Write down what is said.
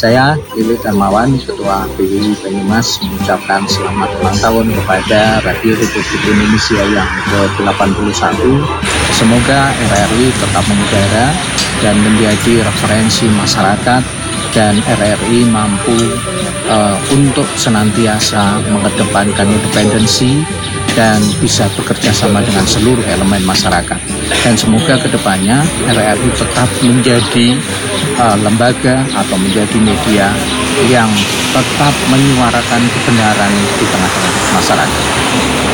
Saya Lili Darmawan, Ketua PWI Banyumas, mengucapkan selamat ulang tahun kepada Radio Republik Indonesia yang ke-81. Semoga RRI tetap mengudara dan menjadi referensi masyarakat, dan RRI mampu untuk senantiasa mengedepankan independensi dan bisa bekerja sama dengan seluruh elemen masyarakat. Dan semoga kedepannya RRI tetap menjadi lembaga atau menjadi media yang tetap menyuarakan kebenaran di tengah-tengah masyarakat.